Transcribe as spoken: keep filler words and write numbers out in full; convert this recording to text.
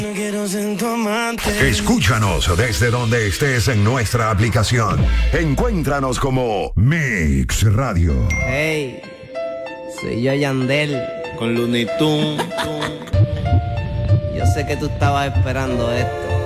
No quiero ser tu amante. Escúchanos desde donde estés en nuestra aplicación. Encuéntranos como Mix Radio. Hey, soy yo Yandel con Looney Tunes. Yo sé que tú estabas esperando esto.